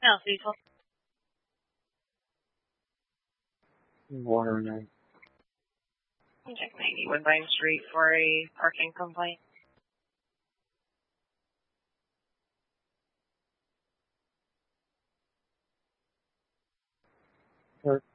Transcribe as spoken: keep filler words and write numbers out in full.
No, Cecil. Water nine. Check ninety Woodbine Street for a parking complaint. Sure.